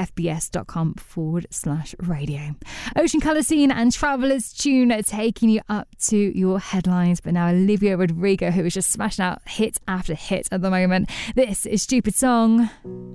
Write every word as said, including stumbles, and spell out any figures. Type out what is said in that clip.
fbs.com forward slash radio. Ocean Colour Scene and Traveller's Tune taking you up to your headlines. But now Olivia Rodrigo, who is just smashing out hit after hit at the moment. This is Stupid Song.